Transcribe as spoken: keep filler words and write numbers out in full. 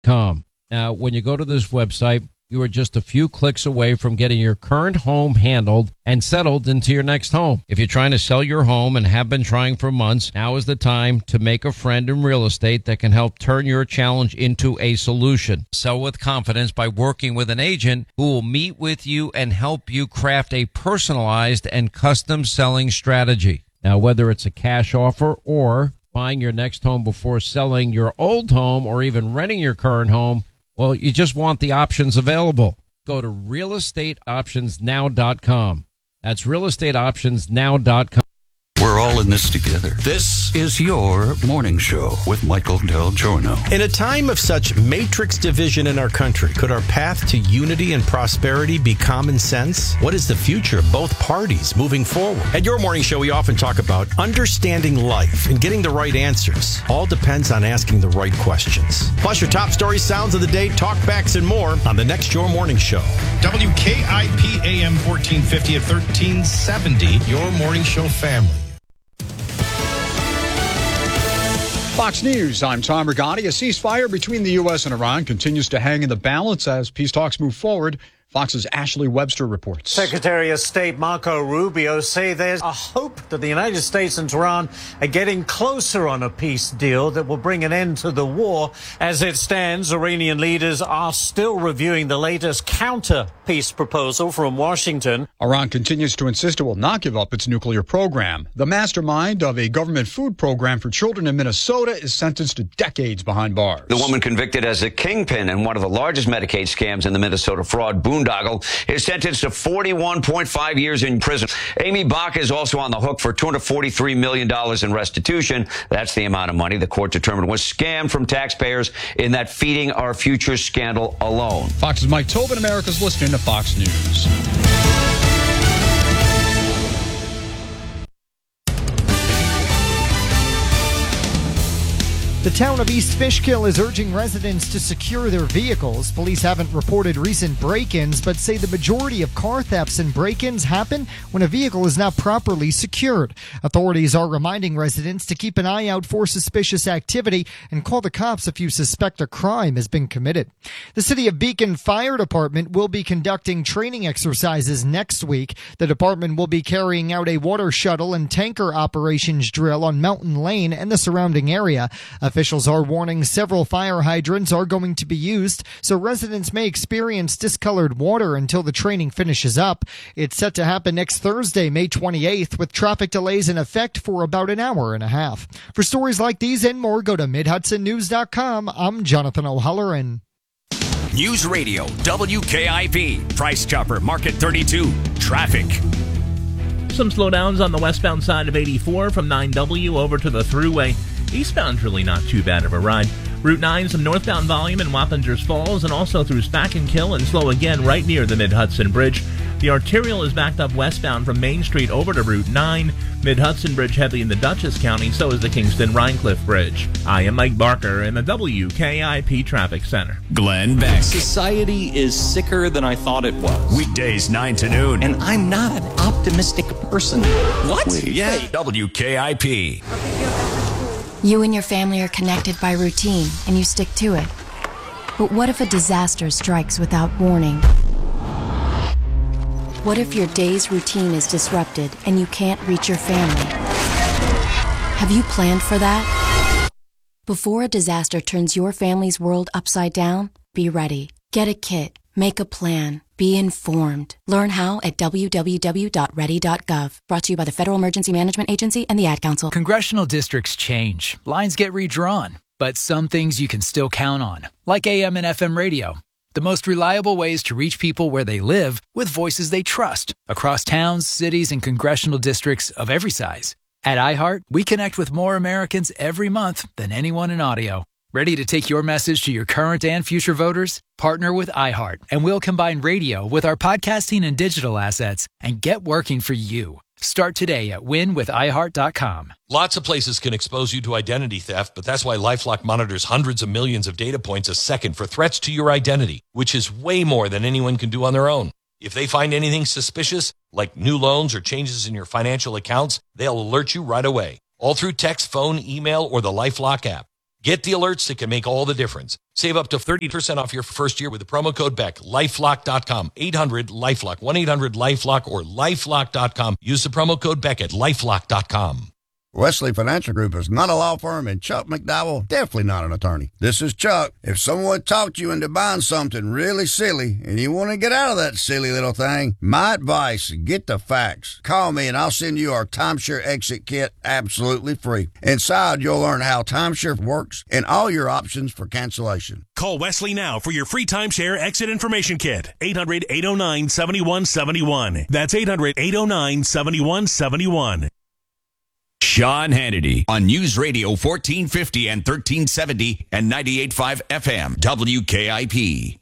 com. Now, when you go to this website, you are just a few clicks away from getting your current home handled and settled into your next home. If you're trying to sell your home and have been trying for months, now is the time to make a friend in real estate that can help turn your challenge into a solution. Sell with confidence by working with an agent who will meet with you and help you craft a personalized and custom selling strategy. Now, whether it's a cash offer or buying your next home before selling your old home or even renting your current home, well, you just want the options available. Go to real estate options now dot com. That's real estate options now dot com. We're all in this together. This is your morning show with Michael Del Giorno. In a time of such matrix division in our country, could our path to unity and prosperity be common sense? What is the future of both parties moving forward? At your morning show, we often talk about understanding life and getting the right answers. All depends on asking the right questions. Plus your top stories, sounds of the day, talkbacks, and more on the next Your Morning Show. W K I P A M fourteen fifty at thirteen seventy, Your Morning Show family. Fox News, I'm Tom Rigotti. A ceasefire between the U S and Iran continues to hang in the balance as peace talks move forward. Fox's Ashley Webster reports. Secretary of State Marco Rubio say there's a hope that the United States and Tehran are getting closer on a peace deal that will bring an end to the war. As it stands, Iranian leaders are still reviewing the latest counter-peace proposal from Washington. Iran continues to insist it will not give up its nuclear program. The mastermind of a government food program for children in Minnesota is sentenced to decades behind bars. The woman convicted as a kingpin in one of the largest Medicaid scams in the Minnesota fraud boondoggle is sentenced to forty-one point five years in prison. Amy Bach is also on the hook for two hundred forty-three million dollars in restitution. That's the amount of money the court determined was scammed from taxpayers in that Feeding Our Future scandal alone. Fox's Mike Tobin, America's listening to Fox News. The town of East Fishkill is urging residents to secure their vehicles. Police haven't reported recent break-ins, but say the majority of car thefts and break-ins happen when a vehicle is not properly secured. Authorities are reminding residents to keep an eye out for suspicious activity and call the cops if you suspect a crime has been committed. The City of Beacon Fire Department will be conducting training exercises next week. The department will be carrying out a water shuttle and tanker operations drill on Mountain Lane and the surrounding area. Officials are warning several fire hydrants are going to be used, so residents may experience discolored water until the training finishes up. It's set to happen next Thursday, May twenty-eighth, with traffic delays in effect for about an hour and a half. For stories like these and more, go to mid hudson news dot com. I'm Jonathan O'Halloran. News Radio, W K I P, Price Chopper, Market thirty-two, traffic. Some slowdowns on the westbound side of eighty-four from nine W over to the Thruway. Eastbound's really not too bad of a ride. Route nine, some northbound volume in Wappingers Falls and also through Spackenkill and slow again right near the Mid-Hudson Bridge. The arterial is backed up westbound from Main Street over to Route nine. Mid-Hudson Bridge heavy in the Dutchess County, so is the Kingston-Rhinecliff Bridge. I am Mike Barker in the W K I P Traffic Center. Glenn Beck. Society is sicker than I thought it was. Weekdays nine to noon. And I'm not an optimistic person. What? Wait, yeah. W K I P. You and your family are connected by routine, and you stick to it. But what if a disaster strikes without warning? What if your day's routine is disrupted and you can't reach your family? Have you planned for that? Before a disaster turns your family's world upside down, be ready. Get a kit. Make a plan. Be informed. Learn how at w w w dot ready dot gov. Brought to you by the Federal Emergency Management Agency and the Ad Council. Congressional districts change. Lines get redrawn. But some things you can still count on, like A M and F M radio. The most reliable ways to reach people where they live with voices they trust across towns, cities, and congressional districts of every size. At iHeart, we connect with more Americans every month than anyone in audio. Ready to take your message to your current and future voters? Partner with iHeart, and we'll combine radio with our podcasting and digital assets and get working for you. Start today at win with i heart dot com. Lots of places can expose you to identity theft, but that's why LifeLock monitors hundreds of millions of data points a second for threats to your identity, which is way more than anyone can do on their own. If they find anything suspicious, like new loans or changes in your financial accounts, they'll alert you right away, all through text, phone, email, or the LifeLock app. Get the alerts that can make all the difference. Save up to thirty percent off your first year with the promo code Beck. LifeLock dot com. eight hundred LifeLock. one eight hundred LifeLock or LifeLock dot com. Use the promo code Beck at LifeLock dot com. Wesley Financial Group is not a law firm, and Chuck McDowell definitely not an attorney. This is Chuck. If someone talked you into buying something really silly and you want to get out of that silly little thing, my advice, get the facts. Call me and I'll send you our timeshare exit kit absolutely free. Inside, you'll learn how timeshare works and all your options for cancellation. Call Wesley now for your free timeshare exit information kit. eight hundred, eight oh nine, seven one seven one. That's eight hundred, eight oh nine, seven one seven one. Sean Hannity on News Radio fourteen fifty and thirteen seventy and ninety-eight point five F M W K I P.